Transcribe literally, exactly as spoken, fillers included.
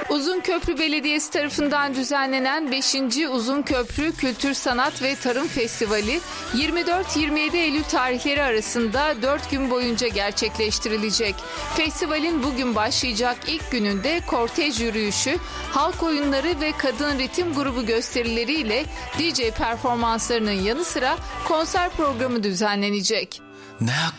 Uzunköprü Belediyesi tarafından düzenlenen beşinci Uzunköprü Kültür Sanat ve Tarım Festivali yirmi dört yirmi yedi Eylül tarihleri arasında dört gün boyunca gerçekleştirilecek. Festivalin bugün başlayacak ilk gününde kortej yürüyüşü, halk oyunları ve kadın ritim grubu gösterileriyle D J performanslarının yanı sıra konser programı düzenlenecek. Ne